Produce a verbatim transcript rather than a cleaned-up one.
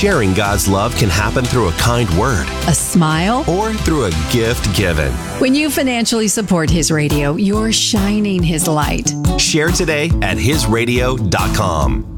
Sharing God's love can happen through a kind word A smile? or through a gift given. When you financially support His Radio, you're shining His light. Share today at his radio dot com.